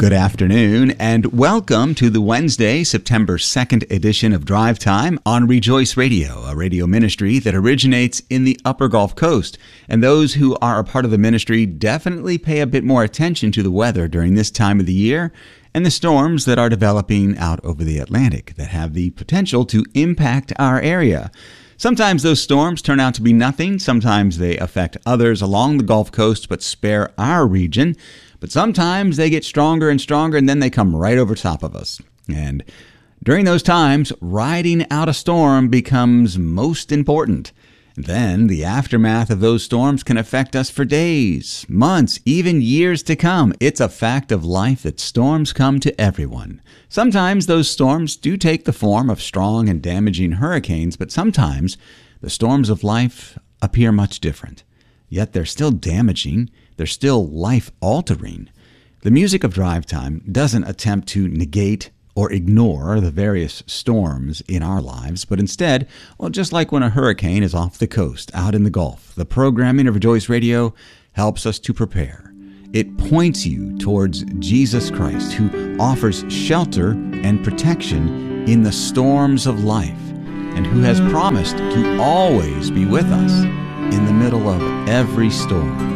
Good afternoon, and welcome to the Wednesday, September 2nd edition of Drive Time on Rejoice Radio, a radio ministry that originates in the Upper Gulf Coast. And those who are a part of the ministry definitely pay a bit more attention to the weather during this time of the year and the storms that are developing out over the Atlantic that have the potential to impact our area. Sometimes those storms turn out to be nothing. Sometimes they affect others along the Gulf Coast but spare our region. But sometimes they get stronger and stronger, and then they come right over top of us. And during those times, riding out a storm becomes most important. Then the aftermath of those storms can affect us for days, months, even years to come. It's a fact of life that storms come to everyone. Sometimes those storms do take the form of strong and damaging hurricanes, but sometimes the storms of life appear much different. Yet they're still damaging. They're still life-altering. The music of Drive Time doesn't attempt to negate or ignore the various storms in our lives, but instead, well, just like when a hurricane is off the coast, out in the Gulf, the programming of Rejoice Radio helps us to prepare. It points you towards Jesus Christ, who offers shelter and protection in the storms of life, and who has promised to always be with us in the middle of every storm.